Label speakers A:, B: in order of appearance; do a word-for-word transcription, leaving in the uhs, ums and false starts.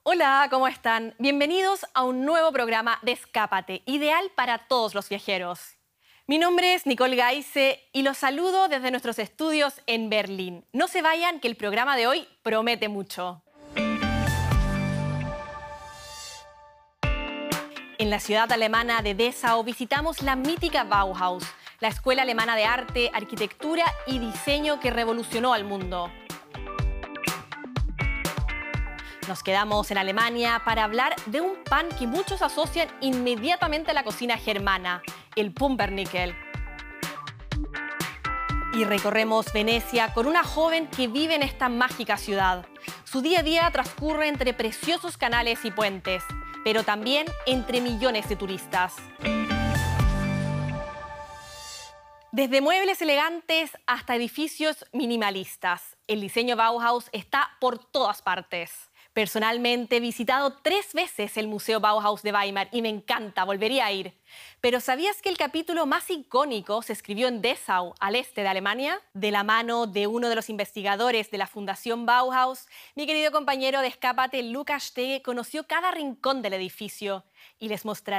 A: Hola, ¿cómo están? Bienvenidos a un nuevo programa de Escápate, ideal para todos los viajeros. Mi nombre es Nicole Gaise y los saludo desde nuestros estudios en Berlín. No se vayan, que el programa de hoy promete mucho. En la ciudad alemana de Dessau visitamos la mítica Bauhaus, la escuela alemana de arte, arquitectura y diseño que revolucionó al mundo. Nos quedamos en Alemania para hablar de un pan que muchos asocian inmediatamente a la cocina germana, el Pumpernickel. Y recorremos Venecia con una joven que vive en esta mágica ciudad. Su día a día transcurre entre preciosos canales y puentes, pero también entre millones de turistas. Desde muebles elegantes hasta edificios minimalistas, el diseño Bauhaus está por todas partes. Personalmente he visitado tres veces el Museo Bauhaus de Weimar y me encanta, volvería a ir. Pero ¿sabías que el capítulo más icónico se escribió en Dessau, al este de Alemania? De la mano de uno de los investigadores de la Fundación Bauhaus, mi querido compañero de Escápate, Lukas Stege, conoció cada rincón del edificio y les mostrará